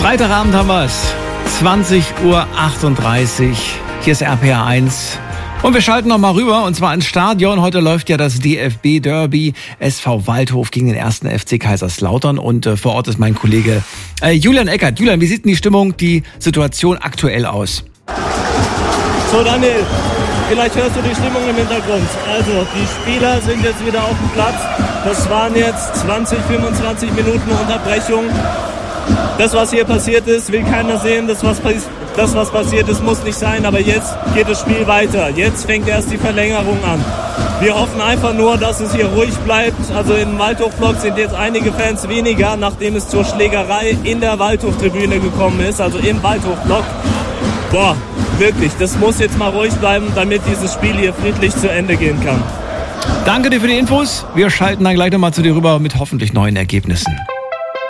Freitagabend haben wir es. 20:38 Uhr. Hier ist RPR 1. Und wir schalten noch mal rüber, und zwar ins Stadion. Heute läuft ja das DFB-Derby SV Waldhof gegen den 1. FC Kaiserslautern. Und vor Ort ist mein Kollege Julian Eckert. Julian, wie sieht denn die Stimmung, die Situation aktuell aus? So, Daniel, vielleicht hörst du die Stimmung im Hintergrund. Also, die Spieler sind jetzt wieder auf dem Platz. Das waren jetzt 20, 25 Minuten Unterbrechung. Das, was hier passiert ist, will keiner sehen. Das, was passiert ist, muss nicht sein. Aber jetzt geht das Spiel weiter. Jetzt fängt erst die Verlängerung an. Wir hoffen einfach nur, dass es hier ruhig bleibt. Also im Waldhof-Block sind jetzt einige Fans weniger, nachdem es zur Schlägerei in der Waldhof-Tribüne gekommen ist. Also im Waldhof-Block. Boah, wirklich, das muss jetzt mal ruhig bleiben, damit dieses Spiel hier friedlich zu Ende gehen kann. Danke dir für die Infos. Wir schalten dann gleich nochmal zu dir rüber mit hoffentlich neuen Ergebnissen.